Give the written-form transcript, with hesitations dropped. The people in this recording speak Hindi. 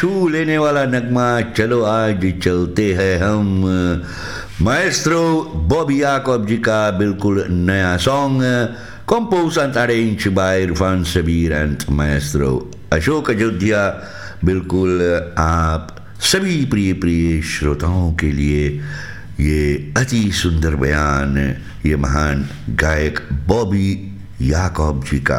छू लेने वाला नगमा, चलो आज चलते हैं हम। माएस्ट्रो बॉबी याकूब जी का बिल्कुल नया song, composed and arranged by Irfan Sabir and Maestro Ashok Ayodhya. बिल्कुल आप सभी प्रिय प्रिय श्रोताओं के लिए ये अति सुंदर बयान, ये महान गायक बॉबी याकूब जी का।